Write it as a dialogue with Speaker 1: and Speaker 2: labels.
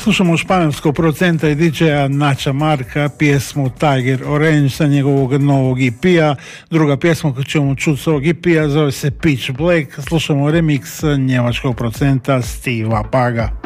Speaker 1: Slušamo španjolskog producenta i DJ-a Nacha Marka, pjesmu Tiger Orange sa njegovog novog EP-a. Druga pjesma koju ćemo čuti s ovog EP-a zove se Pitch Black. Slušamo remix njemačkog producenta Steva Paga.